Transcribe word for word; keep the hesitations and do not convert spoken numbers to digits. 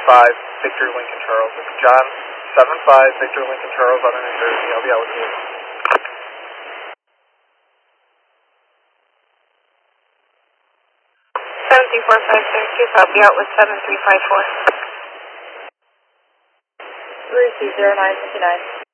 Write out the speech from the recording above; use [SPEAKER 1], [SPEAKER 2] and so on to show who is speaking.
[SPEAKER 1] five, Victor Lincoln Charles. This is John, seven five, Victor Lincoln Charles out of New Jersey. I'll be out with you.
[SPEAKER 2] seven three four five six, I'll be out with seven three five four.
[SPEAKER 3] three two zero nine fifty nine.